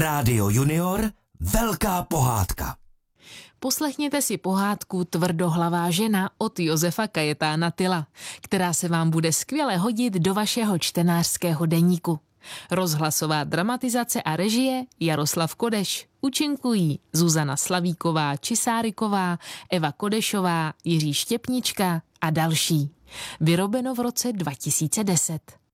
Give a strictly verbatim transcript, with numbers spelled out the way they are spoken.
Rádio Junior – velká pohádka. Poslechněte si pohádku Tvrdohlavá žena od Josefa Kajetána Tyla, která se vám bude skvěle hodit do vašeho čtenářského deníku. Rozhlasová dramatizace a režie Jaroslav Kodeš. Účinkují Zuzana Slavíková Čisáriková, Eva Kodešová, Jiří Štěpnička a další. Vyrobeno v roce dva tisíce deset.